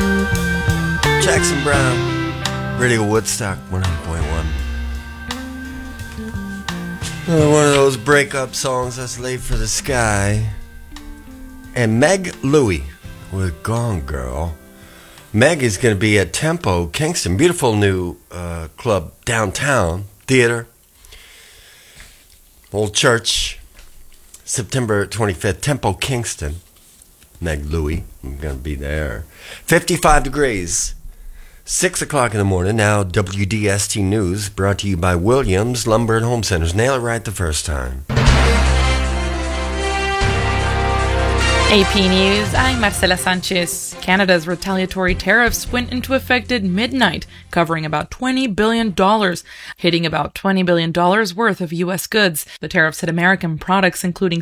Jackson Brown, Radio Woodstock 100.1. One of those breakup songs that's late for the sky. And Meg Louie with Gone Girl. Meg is going to be at Tempo Kingston. Beautiful new club downtown. Theater. Old Church. September 25th. Tempo Kingston. Meg Louie. I'm going to be there. 55 degrees. 6 o'clock in the morning. Now WDST News. Brought to you by Williams Lumber and Home Centers. Nail it right the first time. AP News, I'm Marcela Sanchez. Canada's retaliatory tariffs went into effect at midnight, covering about $20 billion, hitting about $20 billion worth of U.S. goods. The tariffs hit American products, including